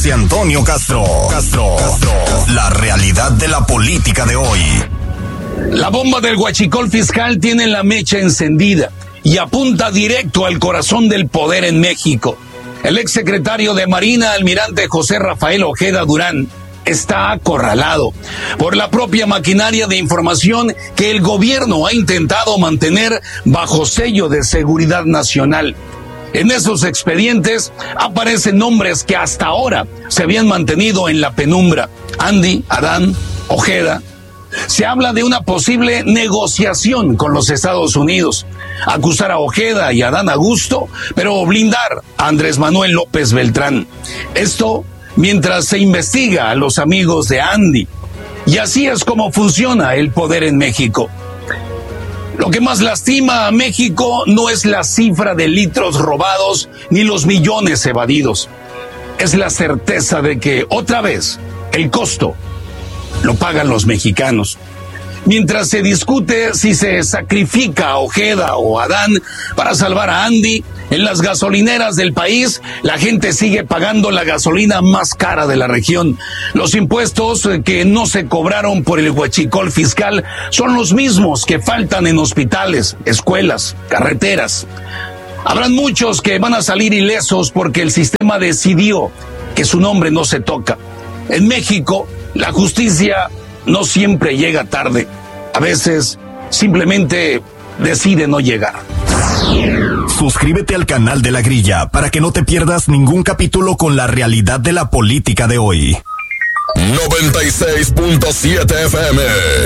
José Antonio Castro. La realidad de la política de hoy. La bomba del huachicol fiscal tiene la mecha encendida y apunta directo al corazón del poder en México. El exsecretario de Marina, almirante José Rafael Ojeda Durán, está acorralado por la propia maquinaria de información que el gobierno ha intentado mantener bajo sello de seguridad nacional. En esos expedientes aparecen nombres que hasta ahora se habían mantenido en la penumbra: Andy, Adán, Ojeda. Se habla de una posible negociación con los Estados Unidos, acusar a Ojeda y a Adán Augusto, pero blindar a Andrés Manuel López Beltrán. Esto mientras se investiga a los amigos de Andy. Y así es como funciona el poder en México. Lo que más lastima a México no es la cifra de litros robados ni los millones evadidos. Es la certeza de que otra vez el costo lo pagan los mexicanos. Mientras se discute si se sacrifica a Ojeda o a Adán para salvar a Andy, en las gasolineras del país la gente sigue pagando la gasolina más cara de la región. Los impuestos que no se cobraron por el huachicol fiscal son los mismos que faltan en hospitales, escuelas, carreteras. Habrán muchos que van a salir ilesos porque el sistema decidió que su nombre no se toca. En México, la justicia no siempre llega tarde. A veces simplemente decide no llegar. Suscríbete al canal de La Grilla para que no te pierdas ningún capítulo con la realidad de la política de hoy. 96.7 FM.